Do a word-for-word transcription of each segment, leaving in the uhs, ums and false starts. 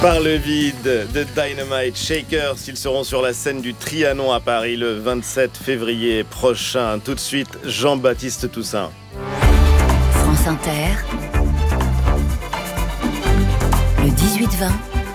Par le vide de Dynamite Shakers, ils seront sur la scène du Trianon à Paris le vingt-sept février prochain. Tout de suite, Jean-Baptiste Toussaint. France Inter, le dix-huit vingt,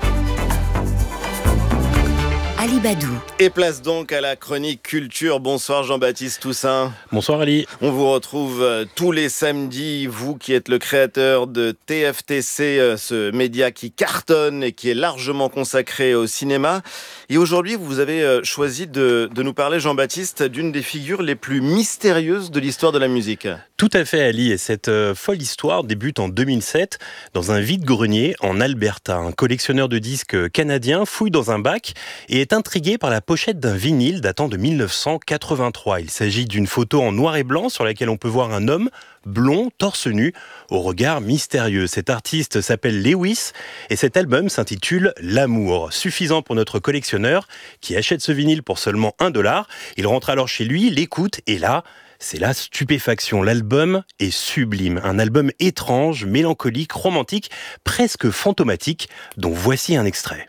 Ali Badou. Et place donc à la chronique culture. Bonsoir Jean-Baptiste Toussaint. Bonsoir Ali. On vous retrouve tous les samedis, vous qui êtes le créateur de T F T C, ce média qui cartonne et qui est largement consacré au cinéma. Et aujourd'hui, vous avez choisi de, de nous parler, Jean-Baptiste, d'une des figures les plus mystérieuses de l'histoire de la musique. Tout à fait Ali, et cette euh, folle histoire débute en deux mille sept dans un vide-grenier en Alberta. Un collectionneur de disques canadien fouille dans un bac et est intrigué par la pochette d'un vinyle datant de mille neuf cent quatre-vingt-trois. Il s'agit d'une photo en noir et blanc sur laquelle on peut voir un homme blond, torse nu, au regard mystérieux. Cet artiste s'appelle Lewis et cet album s'intitule L'amour. Suffisant pour notre collectionneur qui achète ce vinyle pour seulement un dollar. Il rentre alors chez lui, l'écoute et là, c'est la stupéfaction. L'album est sublime. Un album étrange, mélancolique, romantique, presque fantomatique, dont voici un extrait.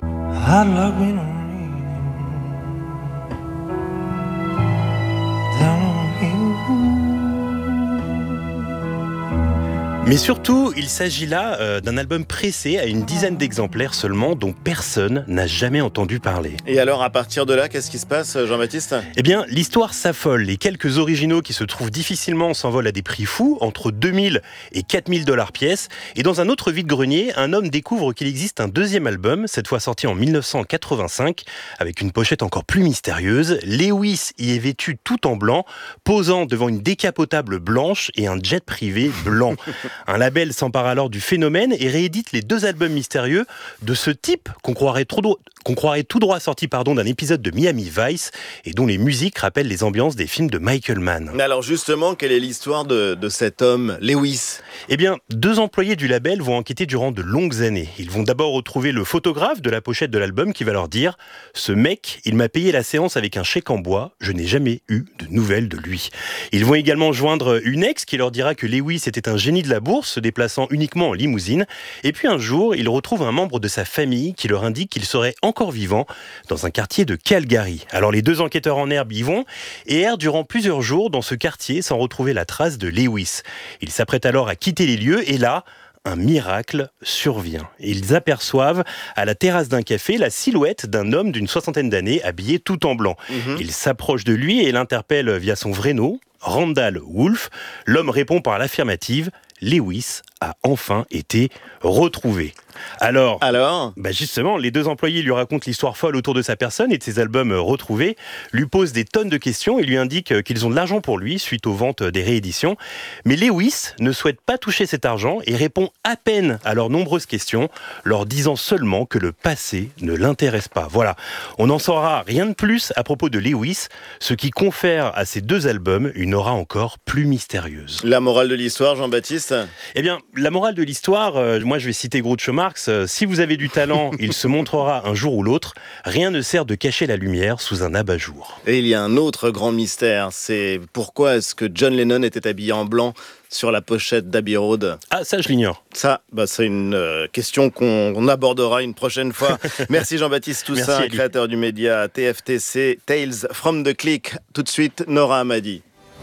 Mais surtout, il s'agit là euh, d'un album pressé à une dizaine d'exemplaires seulement, dont personne n'a jamais entendu parler. Et alors, à partir de là, qu'est-ce qui se passe, Jean-Baptiste ? Eh bien, l'histoire s'affole. Les quelques originaux qui se trouvent difficilement s'envolent à des prix fous, entre deux mille et quatre mille dollars pièce. Et dans un autre vide-grenier, un homme découvre qu'il existe un deuxième album, cette fois sorti en mille neuf cent quatre-vingt-cinq, avec une pochette encore plus mystérieuse. Lewis y est vêtu tout en blanc, posant devant une décapotable blanche et un jet privé blanc. Un label s'empare alors du phénomène et réédite les deux albums mystérieux de ce type qu'on croirait, trop do- qu'on croirait tout droit sorti pardon, d'un épisode de Miami Vice et dont les musiques rappellent les ambiances des films de Michael Mann. Mais alors justement, quelle est l'histoire de, de cet homme, Lewis ? Eh bien, deux employés du label vont enquêter durant de longues années. Ils vont d'abord retrouver le photographe de la pochette de l'album qui va leur dire « Ce mec, il m'a payé la séance avec un chèque en bois, je n'ai jamais eu de nouvelles de lui. » Ils vont également joindre une ex qui leur dira que Lewis était un génie de la bourse, se déplaçant uniquement en limousine. Et puis un jour, ils retrouvent un membre de sa famille qui leur indique qu'il serait encore vivant dans un quartier de Calgary. Alors les deux enquêteurs en herbe y vont et errent durant plusieurs jours dans ce quartier sans retrouver la trace de Lewis. Ils s'apprêtent alors à quitter les lieux et là, un miracle survient. Ils aperçoivent à la terrasse d'un café la silhouette d'un homme d'une soixantaine d'années habillé tout en blanc. Mmh. Ils s'approchent de lui et l'interpellent via son vrai nom, Randall Wolf. L'homme répond par l'affirmative. Lewis a enfin été retrouvé. Alors, Alors bah justement, les deux employés lui racontent l'histoire folle autour de sa personne et de ses albums retrouvés, lui posent des tonnes de questions et lui indiquent qu'ils ont de l'argent pour lui suite aux ventes des rééditions. Mais Lewis ne souhaite pas toucher cet argent et répond à peine à leurs nombreuses questions, leur disant seulement que le passé ne l'intéresse pas. Voilà, on n'en saura rien de plus à propos de Lewis, ce qui confère à ces deux albums une aura encore plus mystérieuse. La morale de l'histoire, Jean-Baptiste ? Eh bien, la morale de l'histoire, euh, moi je vais citer Groucho Marx, euh, si vous avez du talent, il se montrera un jour ou l'autre, rien ne sert de cacher la lumière sous un abat-jour. Et il y a un autre grand mystère, c'est pourquoi est-ce que John Lennon était habillé en blanc sur la pochette d'Abbey Road ? Ah, ça je l'ignore. Ça, bah, c'est une euh, question qu'on abordera une prochaine fois. Merci Jean-Baptiste Toussaint, Merci, créateur du média T F T C, Tales from the Click. Tout de suite, Nora Hamadi.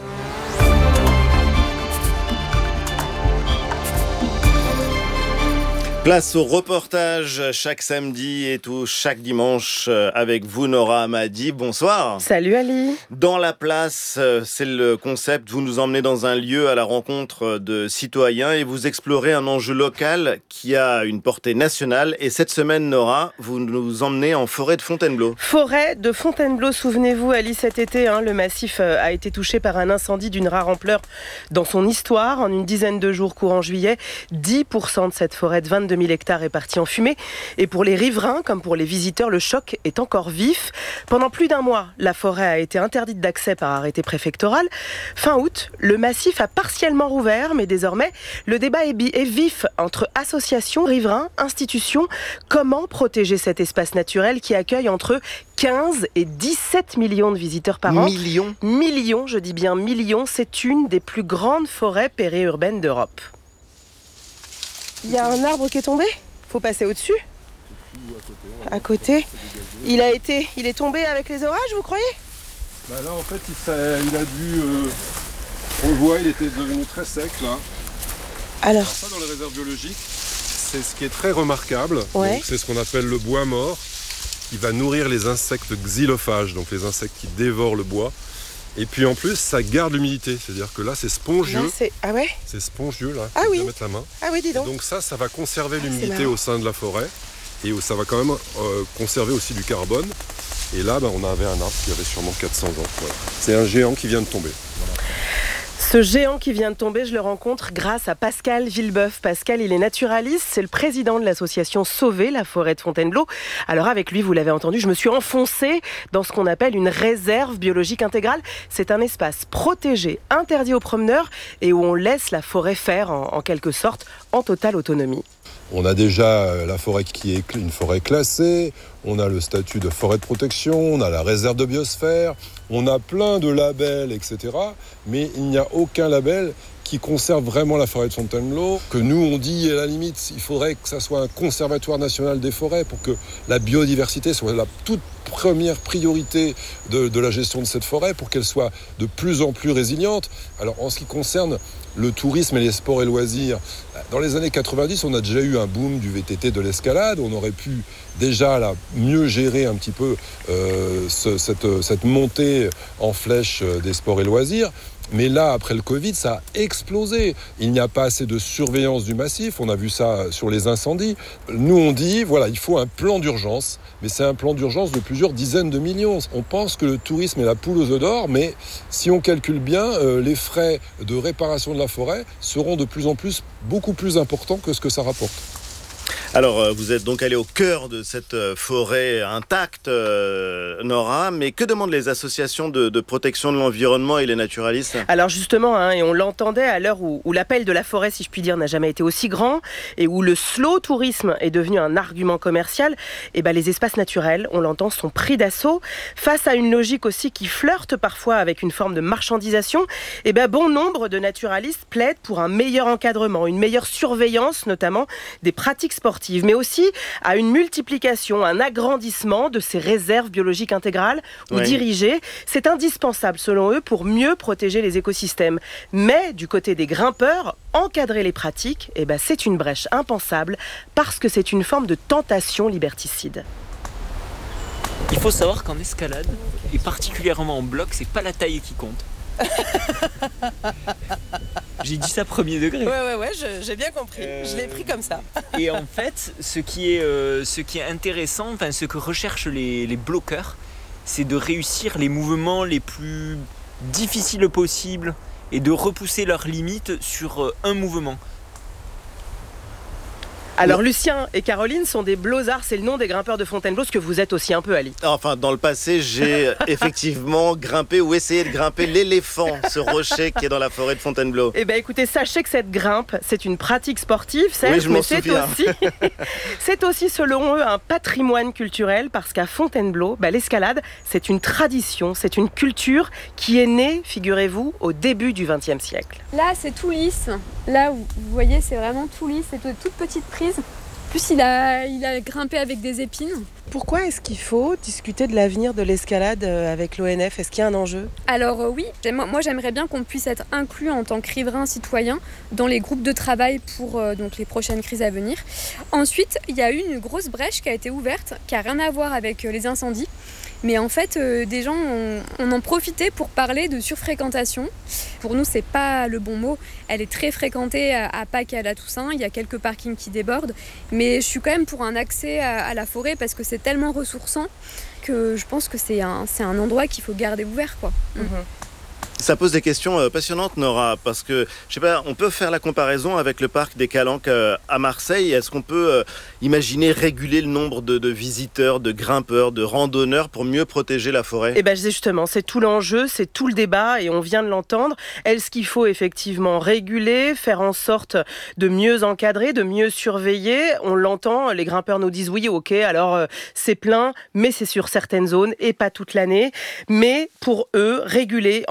Place au reportage chaque samedi et tout chaque dimanche avec vous Nora Hamadi. Bonsoir. Salut Ali. Dans la place, c'est le concept. Vous nous emmenez dans un lieu à la rencontre de citoyens et vous explorez un enjeu local qui a une portée nationale. Et cette semaine, Nora, vous nous emmenez en forêt de Fontainebleau. Forêt de Fontainebleau, souvenez-vous Ali, cet été, hein, le massif a été touché par un incendie d'une rare ampleur dans son histoire. En une dizaine de jours courant juillet, dix pour cent de cette forêt de vingt-deux mille hectares est partie en fumée. Et pour les riverains, comme pour les visiteurs, le choc est encore vif. Pendant plus d'un mois, la forêt a été interdite d'accès par arrêté préfectoral. Fin août, le massif a partiellement rouvert, mais désormais, le débat est, bi- est vif entre associations, riverains, institutions. Comment protéger cet espace naturel qui accueille entre quinze et dix-sept millions de visiteurs par an. Millions Millions, je dis bien millions. C'est une des plus grandes forêts périurbaines d'Europe. Il y a un arbre qui est tombé ? Faut passer au-dessus ? tout à côté. À côté. Il a été, il est tombé avec les orages, vous croyez? Bah là, en fait, il, il a dû... Euh, on le voit, il était devenu très sec, là. Alors ça, dans les réserves biologiques, c'est ce qui est très remarquable. Ouais. Donc, c'est ce qu'on appelle le bois mort, qui va nourrir les insectes xylophages, donc les insectes qui dévorent le bois. Et puis en plus, ça garde l'humidité, c'est-à-dire que là, c'est spongieux. là, c'est... Ah ouais? C'est spongieux, là. Ah oui. Je vais mettre la main. Ah oui, dis Et donc. donc ça, ça va conserver Ah, l'humidité au sein de la forêt. Et ça va quand même euh, conserver aussi du carbone. Et là, ben, on avait un arbre qui avait sûrement quatre cents ans. Voilà. C'est un géant qui vient de tomber. Voilà. Ce géant qui vient de tomber, je le rencontre grâce à Pascal Villeboeuf. Pascal, il est naturaliste, c'est le président de l'association Sauver la forêt de Fontainebleau. Alors avec lui, vous l'avez entendu, je me suis enfoncée dans ce qu'on appelle une réserve biologique intégrale. C'est un espace protégé, interdit aux promeneurs et où on laisse la forêt faire en, en quelque sorte en totale autonomie. On a déjà la forêt qui est une forêt classée, on a le statut de forêt de protection, on a la réserve de biosphère, on a plein de labels, et cetera. Mais il n'y a aucun label qui conserve vraiment la forêt de Fontainebleau, que nous on dit à la limite, il faudrait que ça soit un conservatoire national des forêts pour que la biodiversité soit la toute première priorité de, de la gestion de cette forêt, pour qu'elle soit de plus en plus résiliente. Alors en ce qui concerne le tourisme et les sports et loisirs, dans les années quatre-vingt-dix, on a déjà eu un boom du V T T, de l'escalade, on aurait pu déjà là, mieux gérer un petit peu euh, ce, cette, cette montée en flèche des sports et loisirs. Mais là, après le Covid, ça a explosé. Il n'y a pas assez de surveillance du massif. On a vu ça sur les incendies. Nous, on dit, voilà, il faut un plan d'urgence. Mais c'est un plan d'urgence de plusieurs dizaines de millions. On pense que le tourisme est la poule aux œufs d'or. Mais si on calcule bien, euh, les frais de réparation de la forêt seront de plus en plus, beaucoup plus importants que ce que ça rapporte. Alors, vous êtes donc allé au cœur de cette forêt intacte, euh, Nora, mais que demandent les associations de, de protection de l'environnement et les naturalistes? Alors justement, hein, et on l'entendait à l'heure où, où l'appel de la forêt, si je puis dire, n'a jamais été aussi grand, et où le slow tourisme est devenu un argument commercial, et ben les espaces naturels, on l'entend, sont pris d'assaut. Face à une logique aussi qui flirte parfois avec une forme de marchandisation, et ben bon nombre de naturalistes plaident pour un meilleur encadrement, une meilleure surveillance, notamment des pratiques sportives, mais aussi à une multiplication, un agrandissement de ces réserves biologiques intégrales ou oui. dirigées. C'est indispensable selon eux pour mieux protéger les écosystèmes. Mais du côté des grimpeurs, encadrer les pratiques, eh ben, c'est une brèche impensable parce que c'est une forme de tentation liberticide. Il faut savoir qu'en escalade, et particulièrement en bloc, c'est pas la taille qui compte. J'ai dit ça premier degré. Ouais, ouais, ouais, je, j'ai bien compris. Euh... Je l'ai pris comme ça. Et en fait, ce qui est, euh, ce qui est intéressant, enfin, ce que recherchent les, les bloqueurs, c'est de réussir les mouvements les plus difficiles possibles et de repousser leurs limites sur euh, un mouvement. Alors Lucien et Caroline sont des blozards, c'est le nom des grimpeurs de Fontainebleau, ce que vous êtes aussi un peu, Ali. Enfin, dans le passé, j'ai effectivement grimpé ou essayé de grimper l'éléphant, ce rocher qui est dans la forêt de Fontainebleau. Eh bien écoutez, sachez que cette grimpe, c'est une pratique sportive, certes, oui, je m'en mais c'est souviens. aussi, c'est aussi selon eux un patrimoine culturel, parce qu'à Fontainebleau, bah, l'escalade, c'est une tradition, c'est une culture qui est née, figurez-vous, au début du vingtième siècle. Là, c'est tout lisse. Là, vous voyez, c'est vraiment tout lisse, c'est toute petite prise. En plus, il a, il a grimpé avec des épines. Pourquoi est-ce qu'il faut discuter de l'avenir de l'escalade avec l'O N F? Est-ce qu'il y a un enjeu? Alors euh, oui, moi j'aimerais bien qu'on puisse être inclus en tant que riverain citoyen dans les groupes de travail pour euh, donc, les prochaines crises à venir. Ensuite, il y a eu une grosse brèche qui a été ouverte, qui n'a rien à voir avec euh, les incendies. Mais en fait, euh, des gens ont, on en profité pour parler de surfréquentation. Pour nous, c'est pas le bon mot. Elle est très fréquentée à, à Pâques et à la Toussaint. Il y a quelques parkings qui débordent. Mais je suis quand même pour un accès à, à la forêt parce que c'est tellement ressourçant que je pense que c'est un, c'est un endroit qu'il faut garder ouvert, quoi. Mmh. Ça pose des questions passionnantes, Nora, parce que, je sais pas, on peut faire la comparaison avec le parc des Calanques à Marseille. Est-ce qu'on peut imaginer réguler le nombre de, de visiteurs, de grimpeurs, de randonneurs pour mieux protéger la forêt? Eh bien, justement, c'est tout l'enjeu, c'est tout le débat et on vient de l'entendre. Est-ce qu'il faut effectivement réguler, faire en sorte de mieux encadrer, de mieux surveiller? On l'entend, les grimpeurs nous disent oui, ok, alors euh, c'est plein, mais c'est sur certaines zones et pas toute l'année. Mais pour eux, réguler, encadrer,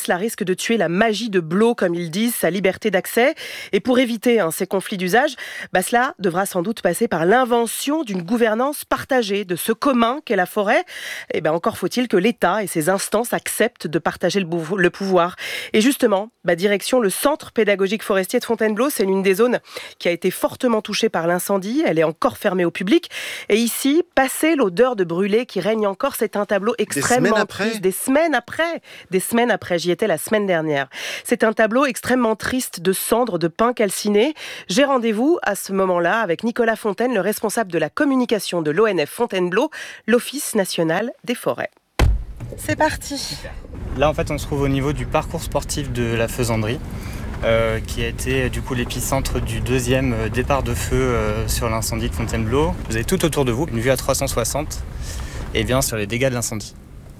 cela risque de tuer la magie de Blot, comme ils disent, sa liberté d'accès. Et pour éviter hein, ces conflits d'usage, bah, cela devra sans doute passer par l'invention d'une gouvernance partagée, de ce commun qu'est la forêt. Et ben encore faut-il que l'État et ses instances acceptent de partager le, bou- le pouvoir. Et justement, bah, direction le centre pédagogique forestier de Fontainebleau, c'est l'une des zones qui a été fortement touchée par l'incendie. Elle est encore fermée au public. Et ici, passer l'odeur de brûlé qui règne encore, c'est un tableau extrêmement triste. Des semaines après Des semaines après, j'y étais la semaine dernière. C'est un tableau extrêmement triste de cendres, de pins calcinés. J'ai rendez-vous à ce moment-là avec Nicolas Fontaine, le responsable de la communication de l'O N F Fontainebleau, l'Office national des forêts. C'est parti. Là, en fait, on se trouve au niveau du parcours sportif de la Faisanderie, euh, qui a été du coup l'épicentre du deuxième départ de feu euh, sur l'incendie de Fontainebleau. Vous avez tout autour de vous une vue à trois cent soixante et bien sur les dégâts de l'incendie.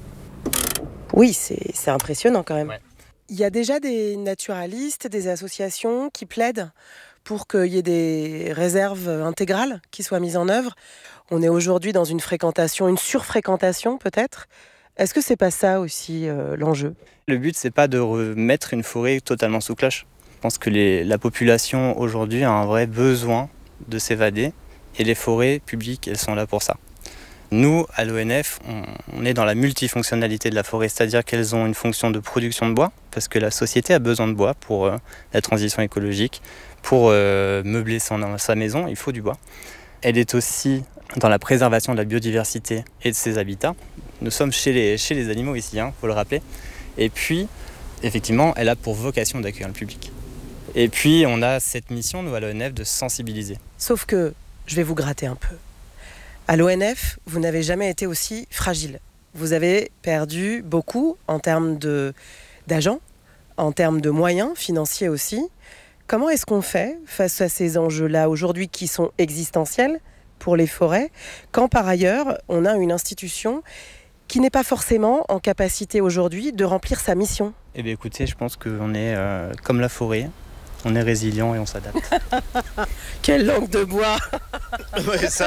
Oui, c'est, c'est impressionnant quand même. Ouais. Il y a déjà des naturalistes, des associations qui plaident pour qu'il y ait des réserves intégrales qui soient mises en œuvre. On est aujourd'hui dans une fréquentation, une surfréquentation peut-être. Est-ce que c'est pas ça aussi euh, l'enjeu ? Le but, c'est pas de remettre une forêt totalement sous cloche. Je pense que les, la population aujourd'hui a un vrai besoin de s'évader et les forêts publiques, elles sont là pour ça. Nous, à l'O N F, on, on est dans la multifonctionnalité de la forêt, c'est-à-dire qu'elles ont une fonction de production de bois, parce que la société a besoin de bois pour euh, la transition écologique, pour euh, meubler son, sa maison, il faut du bois. Elle est aussi dans la préservation de la biodiversité et de ses habitats. Nous sommes chez les, chez les animaux ici, il hein, faut le rappeler. Et puis, effectivement, elle a pour vocation d'accueillir le public. Et puis, on a cette mission, nous, à l'O N F, de sensibiliser. Sauf que, je vais vous gratter un peu. À l'O N F, vous n'avez jamais été aussi fragile. Vous avez perdu beaucoup en termes de, d'agents, en termes de moyens financiers aussi. Comment est-ce qu'on fait face à ces enjeux-là aujourd'hui qui sont existentiels pour les forêts, quand par ailleurs on a une institution qui n'est pas forcément en capacité aujourd'hui de remplir sa mission ? Eh bien écoutez, je pense qu'on est euh, comme la forêt. On est résilient et on s'adapte. Quelle langue de bois. Oui, ça...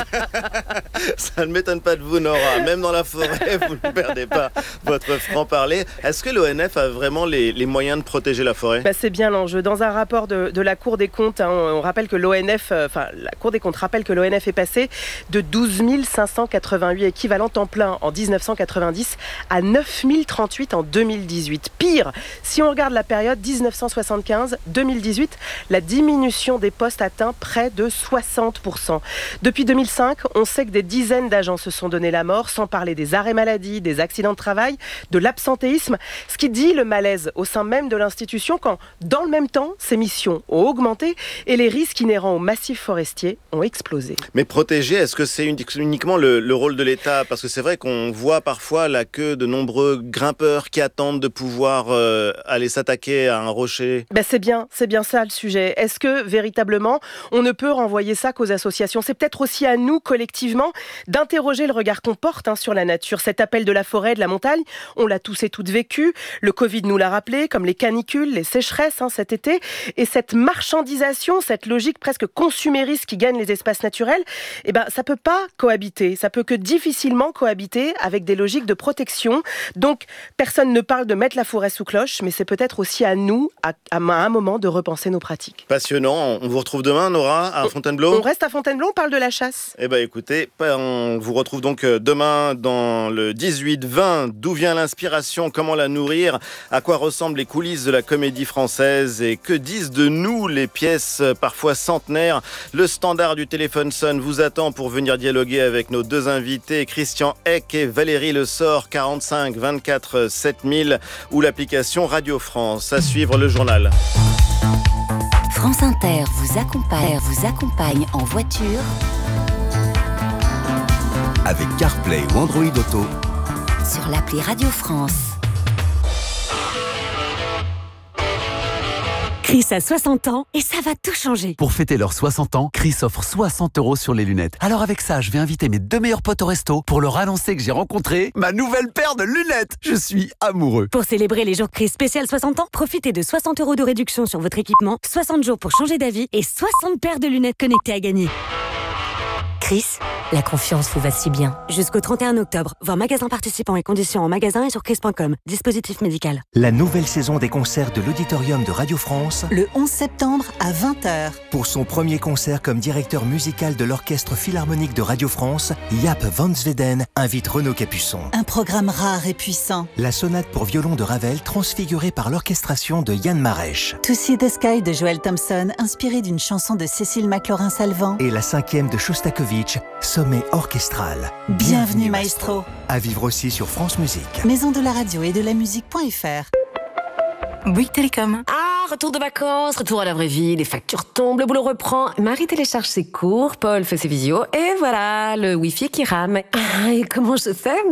ça ne m'étonne pas de vous, Nora. Même dans la forêt, vous ne perdez pas votre franc-parler. Est-ce que l'O N F a vraiment les, les moyens de protéger la forêt ? Bah, c'est bien l'enjeu. Dans un rapport de, de la Cour des comptes, hein, on rappelle que l'O N F, euh, enfin, la Cour des comptes rappelle que l'O N F est passé de douze mille cinq cent quatre-vingt-huit équivalents temps plein en dix-neuf cent quatre-vingt-dix à neuf mille trente-huit en deux mille dix-huit. Pire, si on regarde la période dix-neuf cent soixante-quinze deux mille dix-huit, la diminution des postes atteint près de soixante pour cent. Depuis deux mille cinq, on sait que des dizaines d'agents se sont donné la mort, sans parler des arrêts maladie, des accidents de travail, de l'absentéisme, ce qui dit le malaise au sein même de l'institution quand, dans le même temps, ses missions ont augmenté et les risques inhérents au massif forestier ont explosé. Mais protéger, est-ce que c'est uniquement le, le rôle de l'État ? Parce que c'est vrai qu'on voit parfois la queue de nombreux grimpeurs qui attendent de pouvoir euh, aller s'attaquer à un rocher. Ben c'est bien, c'est bien ça le sujet. Est-ce que véritablement on ne peut renvoyer ça qu'aux associations ? C'est peut-être aussi à nous collectivement d'interroger le regard qu'on porte hein, sur la nature. Cet appel de la forêt, de la montagne, on l'a tous et toutes vécu. Le Covid nous l'a rappelé, comme les canicules, les sécheresses hein, cet été. Et cette marchandisation, cette logique presque consumériste qui gagne les espaces naturels, eh ben, ça peut pas cohabiter. Ça peut que difficilement cohabiter avec des logiques de protection. Donc, personne ne parle de mettre la forêt sous cloche, mais c'est peut-être aussi à nous, à, à un moment, de repenser nos pratiques. Passionnant. On vous retrouve demain, Nora, à Fontainebleau. On reste à Fontainebleau, on parle de la chasse. Eh bien, écoutez, on vous retrouve donc demain dans le dix-huit vingt. D'où vient l'inspiration ? Comment la nourrir ? À quoi ressemblent les coulisses de la comédie française ? Et que disent de nous les pièces parfois centenaires ? Le standard du téléphone sonne, vous attend pour venir dialoguer avec nos deux invités, Christian Eck et Valérie Le Sort, quarante-cinq vingt-quatre sept mille, ou l'application Radio France. À suivre le journal. France Inter vous accompagne, vous accompagne en voiture avec CarPlay ou Android Auto sur l'appli Radio France. Chris a soixante ans et ça va tout changer. Pour fêter leurs soixante ans, Chris offre soixante euros sur les lunettes. Alors avec ça, je vais inviter mes deux meilleurs potes au resto pour leur annoncer que j'ai rencontré ma nouvelle paire de lunettes. Je suis amoureux. Pour célébrer les jours Chris spécial soixante ans, profitez de soixante euros de réduction sur votre équipement, soixante jours pour changer d'avis et soixante paires de lunettes connectées à gagner. Chris, la confiance vous va si bien. Jusqu'au trente et un octobre, voir magasin participant et conditions en magasin et sur chris point com. Dispositif médical. La nouvelle saison des concerts de l'Auditorium de Radio France, le onze septembre à vingt heures. Pour son premier concert comme directeur musical de l'Orchestre Philharmonique de Radio France, Jaap van Zweden invite Renaud Capuçon. Un programme rare et puissant. La sonate pour violon de Ravel transfigurée par l'orchestration de Yann Marèche. To See the Sky de Joel Thompson, inspiré d'une chanson de Cécile McLaurin-Salvant. Et la cinquième de Shostakovich, Sommet orchestral. Bienvenue, Bienvenue maestro. maestro. À vivre aussi sur France Musique. Maison de la radio et de la musique.fr. Bouygues Télécom. Ah, retour de vacances, retour à la vraie vie, les factures tombent, le boulot reprend. Marie télécharge ses cours, Paul fait ses visios, et voilà, le wifi qui rame. Ah, et comment je fais